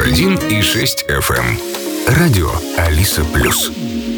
91,6 FM. Радио Алиса Плюс.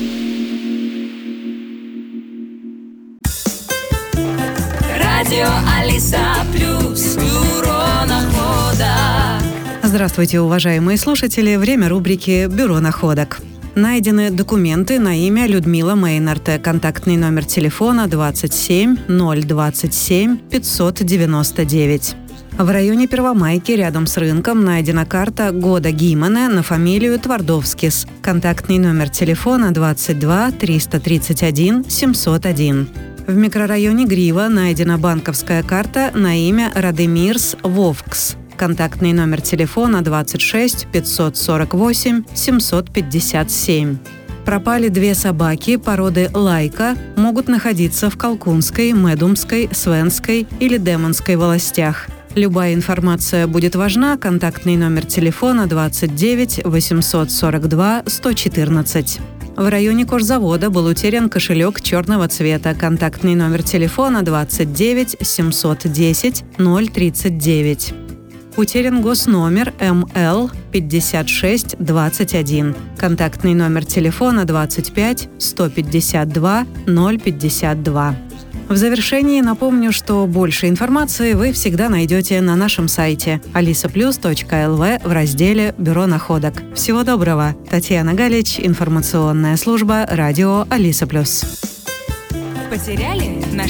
Радио Алиса Плюс. Бюро находок. Здравствуйте, уважаемые слушатели. Время рубрики «Бюро находок». Найдены документы на имя Людмила Мейнарте. Контактный номер телефона 27 027 599. В районе Первомайки, рядом с рынком, найдена карта Года Гимена на фамилию Твардовскис. Контактный номер телефона 22 331 701. В микрорайоне Грива найдена банковская карта на имя Радемирс Вовкс. Контактный номер телефона 26 548 757. Пропали 2 собаки породы лайка, могут находиться в Колкунской, Медумской, Свенской или Демонской волостях. Любая информация будет важна. Контактный номер телефона 29 842 114. В районе кожзавода был утерян кошелек черного цвета. Контактный номер телефона 29 710 039. Утерян госномер МЛ 5621. Контактный номер телефона 25 152 052. В завершении напомню, что больше информации вы всегда найдете на нашем сайте alisaplus.lv в разделе «Бюро находок». Всего доброго! Татьяна Галич, информационная служба радио Алиса Плюс. Потеряли наш